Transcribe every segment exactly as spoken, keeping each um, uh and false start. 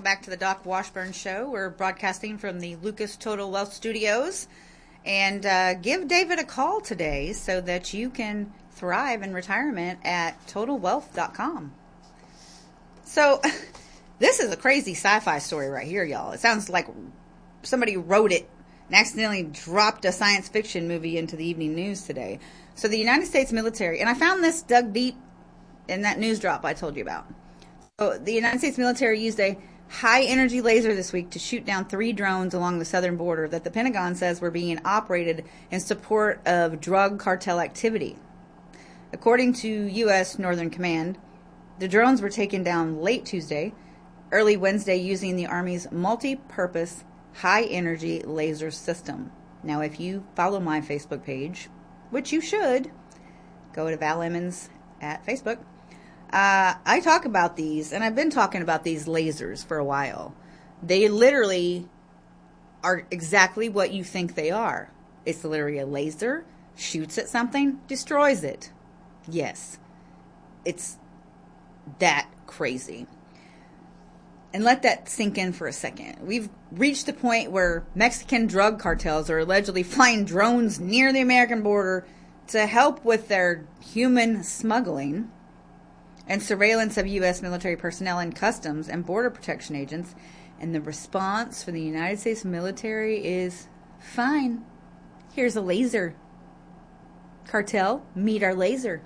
welcome back to the Doc Washburn Show. We're broadcasting from the Lucas Total Wealth Studios. And uh, give David a call today so that you can thrive in retirement at total wealth dot com. So, this is a crazy sci-fi story right here, y'all. It sounds like somebody wrote it and accidentally dropped a science fiction movie into the evening news today. So, the United States military, and I found this dug deep in that news drop I told you about. So, the United States military used a high-energy laser this week to shoot down three drones along the southern border that the Pentagon says were being operated in support of drug cartel activity. According to U S Northern Command, the drones were taken down late Tuesday, early Wednesday using the Army's multi-purpose high-energy laser system. Now, if you follow my Facebook page, which you should, go to Val Emmons at Facebook. Uh, I talk about these, and I've been talking about these lasers for a while. They literally are exactly what you think they are. It's literally a laser, shoots at something, destroys it. Yes, it's that crazy. And let that sink in for a second. We've reached the point where Mexican drug cartels are allegedly flying drones near the American border to help with their human smuggling and surveillance of U S military personnel and customs and border protection agents. And the response from the United States military is, fine, here's a laser. Cartel, meet our laser.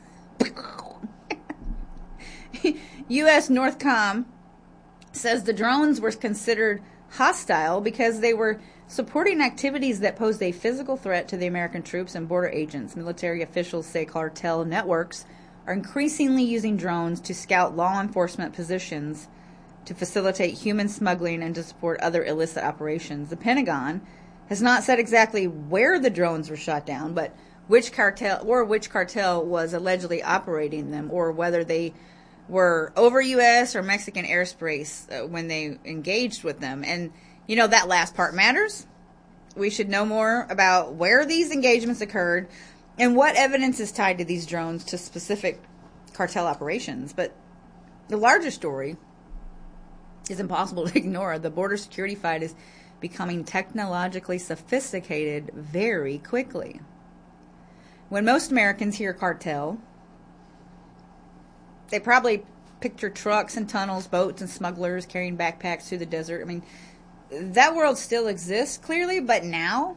U S Northcom says the drones were considered hostile because they were supporting activities that posed a physical threat to the American troops and border agents. Military officials say cartel networks are increasingly using drones to scout law enforcement positions, to facilitate human smuggling, and to support other illicit operations. The Pentagon has not said exactly where the drones were shot down, but which cartel or which cartel was allegedly operating them, or whether they were over U S or Mexican airspace uh, when they engaged with them. And, you know, that last part matters. We should know more about where these engagements occurred and what evidence is tied to these drones to specific cartel operations. But the larger story is impossible to ignore. The border security fight is becoming technologically sophisticated very quickly. When most Americans hear cartel, they probably picture trucks and tunnels, boats and smugglers carrying backpacks through the desert. I mean, that world still exists, clearly, but now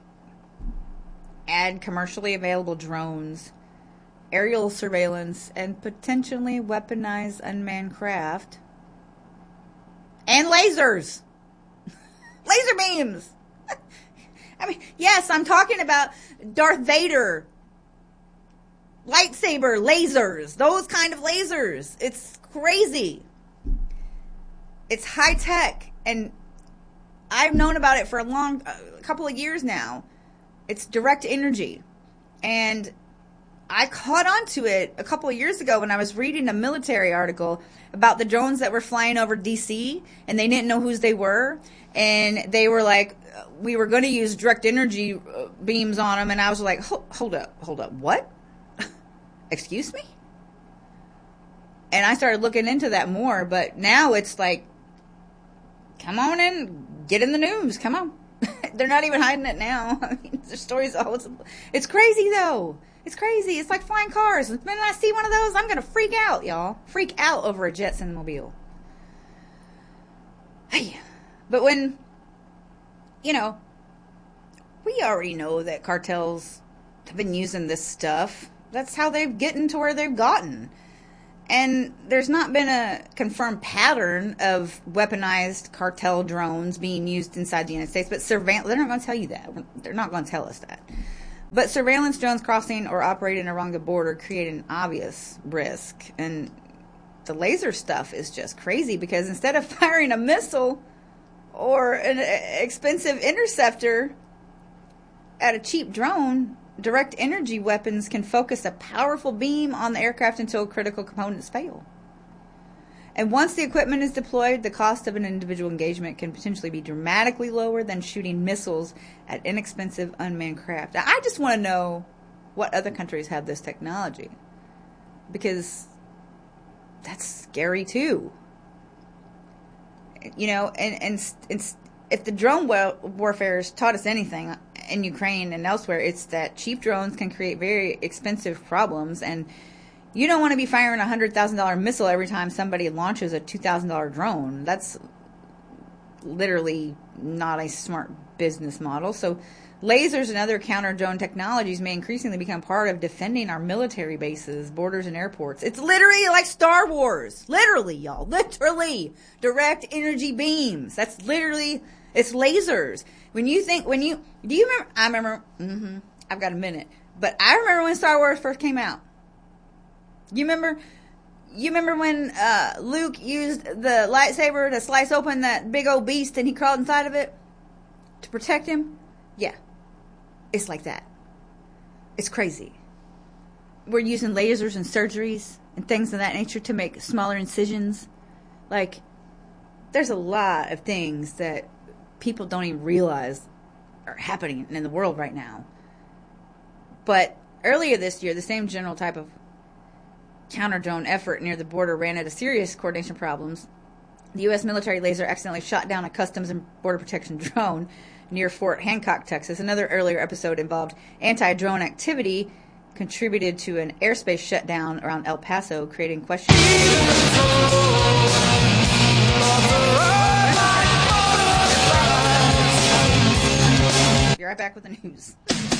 add commercially available drones, aerial surveillance, and potentially weaponized unmanned craft, and lasers. Laser beams. I mean, yes, I'm talking about Darth Vader lightsaber lasers, those kind of lasers. It's crazy. It's high tech, and I've known about it for a long, a couple of years now. It's direct energy, and I caught on to it a couple of years ago when I was reading a military article about the drones that were flying over D C, and they didn't know whose they were, and they were like, we were going to use direct energy beams on them, and I was like, hold, hold up, hold up, what? Excuse me? And I started looking into that more, but now it's like, come on in, get in the news, come on. They're not even hiding it now. I mean, there's stories all it's, it's crazy though. It's crazy. It's like flying cars. The minute I see one of those, I'm going to freak out, y'all. Freak out over a Jetson mobile. Hey. But when, you know, we already know that cartels have been using this stuff. That's how they've gotten to where they've gotten. And there's not been a confirmed pattern of weaponized cartel drones being used inside the United States, but surveillance, they're not going to tell you that. They're not going to tell us that. But surveillance drones crossing or operating along the border create an obvious risk. And the laser stuff is just crazy because instead of firing a missile or an expensive interceptor at a cheap drone, direct energy weapons can focus a powerful beam on the aircraft until critical components fail. And once the equipment is deployed, the cost of an individual engagement can potentially be dramatically lower than shooting missiles at inexpensive unmanned craft. Now, I just want to know what other countries have this technology, because that's scary too. You know, and, and, and if the drone warfare has taught us anything in Ukraine and elsewhere, it's that cheap drones can create very expensive problems, and you don't want to be firing a one hundred thousand dollars missile every time somebody launches a two thousand dollars drone. That's literally not a smart business model. So lasers and other counter-drone technologies may increasingly become part of defending our military bases, borders, and airports. It's literally like Star Wars. Literally, y'all. Literally. Direct energy beams. That's literally, it's lasers. When you think, when you, do you remember, I remember, mm-hmm, I've got a minute, but I remember when Star Wars first came out. You remember, you remember when uh, Luke used the lightsaber to slice open that big old beast and he crawled inside of it to protect him? Yeah. It's like that. It's crazy. We're using lasers and surgeries and things of that nature to make smaller incisions. Like, there's a lot of things that people don't even realize are happening in the world right now. But earlier this year, the same general type of counter-drone effort near the border ran into serious coordination problems. The U S military laser accidentally shot down a Customs and Border Protection drone near Fort Hancock, Texas. Another earlier episode involved anti-drone activity, contributed to an airspace shutdown around El Paso, creating questions. Be right back with the news.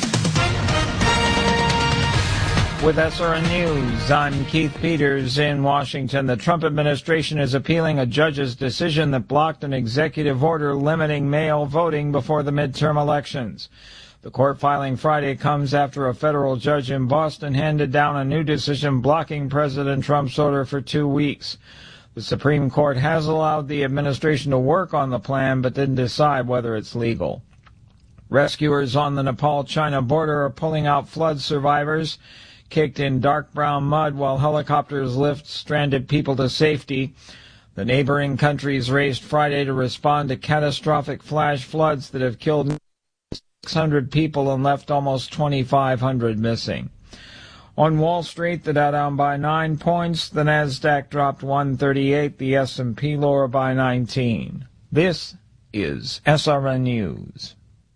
With S R N News, I'm Keith Peters in Washington. The Trump administration is appealing a judge's decision that blocked an executive order limiting mail voting before the midterm elections. The court filing Friday comes after a federal judge in Boston handed down a new decision blocking President Trump's order for two weeks. The Supreme Court has allowed the administration to work on the plan, but didn't decide whether it's legal. Rescuers on the Nepal-China border are pulling out flood survivors caked in dark brown mud while helicopters lift stranded people to safety. The neighboring countries raced Friday to respond to catastrophic flash floods that have killed six hundred people and left almost twenty-five hundred missing. On Wall Street, the Dow down by nine points, the Nasdaq dropped one thirty-eight, the S and P lower by nineteen. This is S R N News.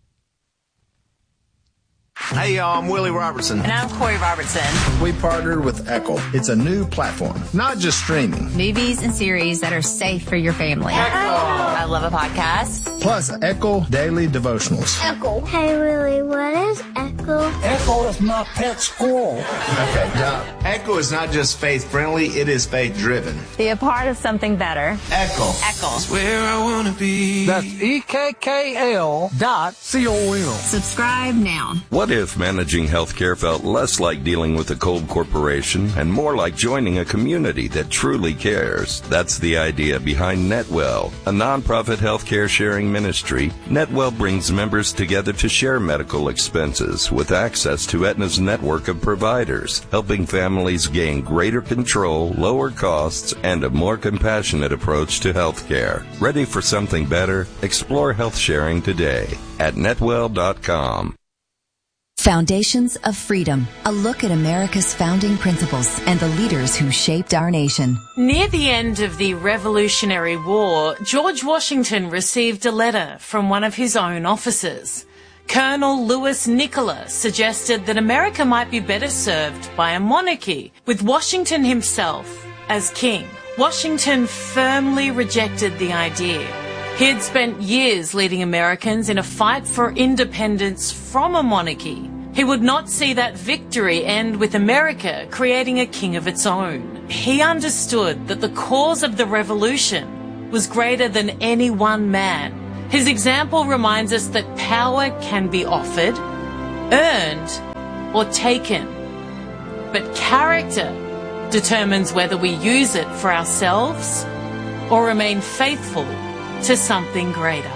Hey, y'all, I'm Willie Robertson. And I'm Corey Robertson. We partnered with Echo. It's a new platform, not just streaming. Movies and series that are safe for your family. Echo. I love a podcast. Plus, Echo Daily Devotionals. Echo. Hey, Willie, what is Echo? Echo is my pet squirrel. Okay, Doc. Echo is not just faith-friendly, it is faith-driven. Be a part of something better. Echo. Echo. It's where I want to be. That's E K K L dot C O M. Subscribe now. What if managing healthcare felt less like dealing with a cold corporation and more like joining a community that truly cares? That's the idea behind NetWell, a nonprofit healthcare sharing ministry. NetWell brings members together to share medical expenses with access to Aetna's network of providers, helping families gain greater control, lower costs, and a more compassionate approach to healthcare. Ready for something better? Explore health sharing today at netwell dot com. Foundations of Freedom, a look at America's founding principles and the leaders who shaped our nation. Near the end of the Revolutionary War, George Washington received a letter from one of his own officers. Colonel Louis Nicola suggested that America might be better served by a monarchy, with Washington himself as king. Washington firmly rejected the idea. He had spent years leading Americans in a fight for independence from a monarchy. He would not see that victory end with America creating a king of its own. He understood that the cause of the revolution was greater than any one man. His example reminds us that power can be offered, earned, or taken. But character determines whether we use it for ourselves or remain faithful to something greater.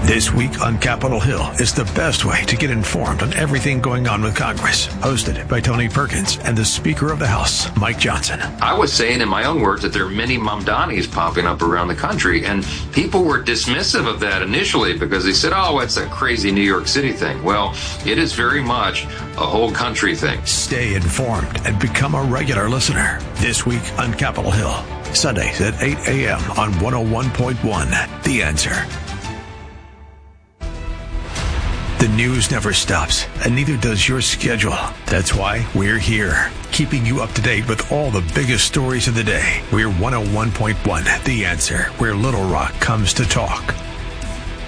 This Week on Capitol Hill is the best way to get informed on everything going on with Congress. Hosted by Tony Perkins and the Speaker of the House, Mike Johnson. I was saying in my own words that there are many Mamdanis popping up around the country, and people were dismissive of that initially because they said, oh, it's a crazy New York City thing. Well, it is very much a whole country thing. Stay informed and become a regular listener. This Week on Capitol Hill, Sundays at eight a.m. on one oh one point one. The Answer. The news never stops, and neither does your schedule. That's why we're here, keeping you up to date with all the biggest stories of the day. We're one oh one point one, The Answer, where Little Rock comes to talk.